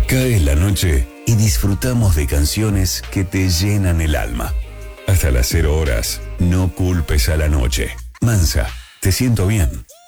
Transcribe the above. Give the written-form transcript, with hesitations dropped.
Cae la noche y disfrutamos de canciones que te llenan el alma. Hasta las 0 horas, no culpes a la noche. Mansa, te siento bien.